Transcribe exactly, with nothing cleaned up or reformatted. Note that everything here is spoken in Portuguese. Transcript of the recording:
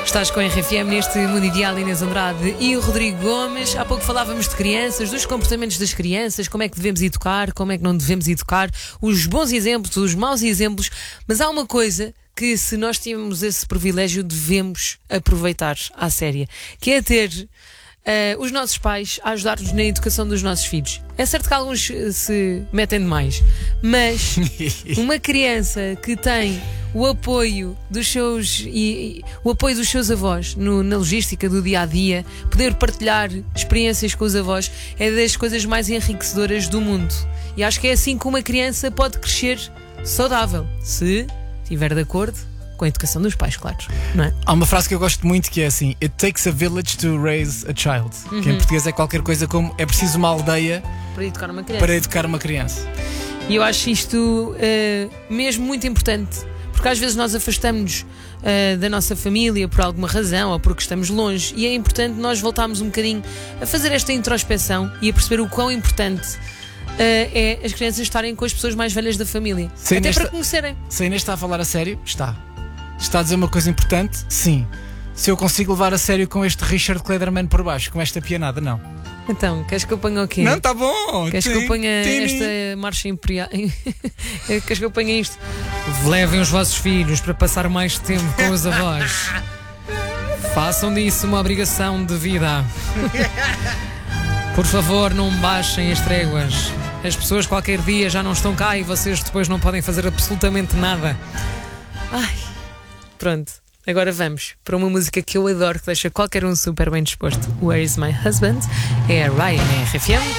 Estás com a R F M neste Mundo Ideal, Inês Andrade e o Rodrigo Gomes. Há pouco falávamos de crianças, dos comportamentos das crianças, como é que devemos educar, como é que não devemos educar, os bons exemplos, os maus exemplos. Mas há uma coisa que, se nós tivermos esse privilégio, devemos aproveitar à séria, que é ter Uh, os nossos pais a ajudar-nos na educação dos nossos filhos. É certo que alguns uh, se metem demais, mas uma criança que tem o apoio dos seus e, e, o apoio dos seus avós no, na logística do dia a dia, poder partilhar experiências com os avós, é das coisas mais enriquecedoras do mundo. E acho que é assim que uma criança pode crescer saudável, se estiver de acordo com a educação dos pais, claro, não é? Há uma frase que eu gosto muito que é assim: It takes a village to raise a child. Uhum. Que em português é qualquer coisa como: é preciso uma aldeia para educar uma criança. Para educar uma criança. E eu acho isto uh, mesmo muito importante, porque às vezes nós afastamos-nos uh, da nossa família por alguma razão ou porque estamos longe, e é importante nós voltarmos um bocadinho a fazer esta introspeção e a perceber o quão importante Uh, é as crianças estarem com as pessoas mais velhas da família. Se Até nesta, para conhecerem. Se a Inês está a falar a sério, está. Está a dizer uma coisa importante? Sim. Se eu consigo levar a sério com este Richard Klederman por baixo, com esta pianada, não. Então, queres que eu ponha o quê? Não, está bom. Queres sim, que eu ponha sim. esta marcha imperial? Queres que eu ponha isto? Levem os vossos filhos para passar mais tempo com os avós. Façam disso uma obrigação de vida. Por favor, não baixem as tréguas. As pessoas qualquer dia já não estão cá e vocês depois não podem fazer absolutamente nada. Ai, pronto. Agora vamos para uma música que eu adoro, que deixa qualquer um super bem disposto. Where is my husband? É a Ryan, na R F M.